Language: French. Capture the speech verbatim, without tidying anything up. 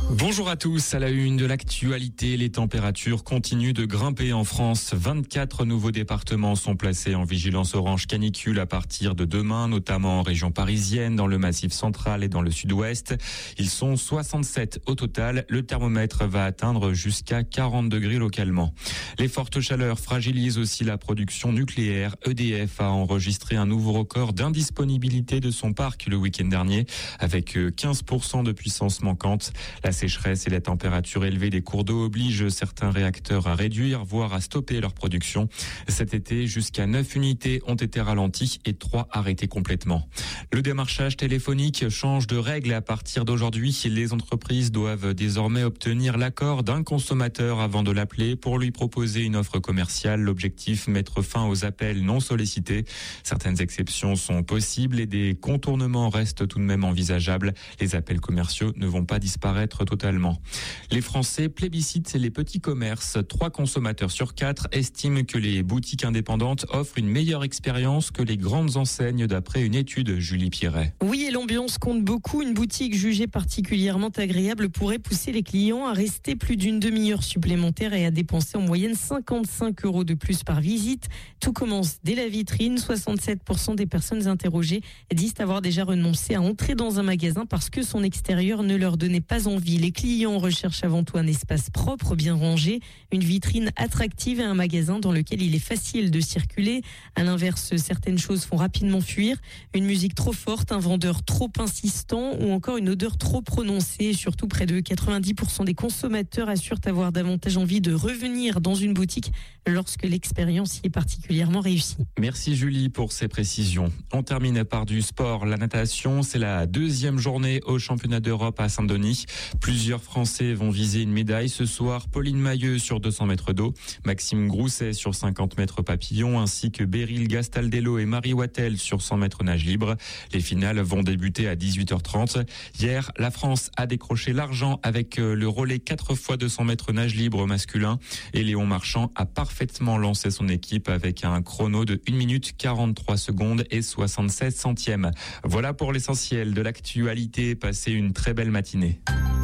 Bonjour à tous, à la une de l'actualité, les températures continuent de grimper en France. vingt-quatre nouveaux départements sont placés en vigilance orange canicule à partir de demain, notamment en région parisienne, dans le Massif central et dans le sud-ouest. Ils sont soixante-sept au total. Le thermomètre va atteindre jusqu'à quarante degrés localement. Les fortes chaleurs fragilisent aussi la production nucléaire. E D F a enregistré un nouveau record d'indisponibilité de son parc le week-end dernier, avec quinze pour cent de puissance manquante. La sécheresse et la température élevée des cours d'eau obligent certains réacteurs à réduire, voire à stopper leur production. Cet été, jusqu'à neuf unités ont été ralenties et trois arrêtées complètement. Le démarchage téléphonique change de règle à partir d'aujourd'hui. Les entreprises doivent désormais obtenir l'accord d'un consommateur avant de l'appeler pour lui proposer une offre commerciale. L'objectif, mettre fin aux appels non sollicités. Certaines exceptions sont possibles et des contournements restent tout de même envisageables. Les appels commerciaux ne vont pas disparaître totalement. Les Français plébiscitent les petits commerces. Trois consommateurs sur quatre estiment que les boutiques indépendantes offrent une meilleure expérience que les grandes enseignes d'après une étude. Julie Pierret. Oui, et l'ambiance compte beaucoup. Une boutique jugée particulièrement agréable pourrait pousser les clients à rester plus d'une demi-heure supplémentaire et à dépenser en moyenne cinquante-cinq euros de plus par visite. Tout commence dès la vitrine. soixante-sept pour cent des personnes interrogées disent avoir déjà renoncé à entrer dans un magasin parce que son extérieur ne leur donnait pas envie. Les clients recherchent avant tout un espace propre, bien rangé, une vitrine attractive et un magasin dans lequel il est facile de circuler. À l'inverse, certaines choses font rapidement fuir. Une musique trop forte, un vendeur trop insistant ou encore une odeur trop prononcée. Surtout, près de quatre-vingt-dix pour cent des consommateurs assurent avoir davantage envie de revenir dans une boutique lorsque l'expérience y est particulièrement réussie. Merci Julie pour ces précisions. On termine par du sport. La natation, c'est la deuxième journée au championnat d'Europe à Saint-Denis. Plusieurs Français vont viser une médaille ce soir. Pauline Mailleux sur deux cents mètres d'eau, Maxime Grousset sur cinquante mètres papillon, ainsi que Beryl Gastaldello et Marie Wattel sur cent mètres nage libre. Les finales vont débuter à dix-huit heures trente. Hier, la France a décroché l'argent avec le relais quatre fois deux cents mètres nage libre masculin. Et Léon Marchand a parfaitement lancé son équipe avec un chrono de une minute quarante-trois secondes et soixante-seize centièmes. Voilà pour l'essentiel de l'actualité. Passez une très belle matinée.